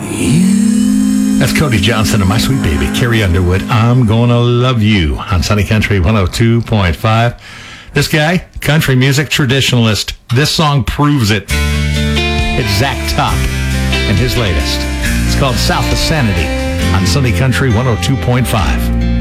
That's Cody Johnson and my sweet baby, Carrie Underwood. I'm Gonna Love You on Sunny Country 102.5. This guy, country music traditionalist. This song proves it. It's Zach Top and his latest. It's called South of Sanity on Sunny Country 102.5.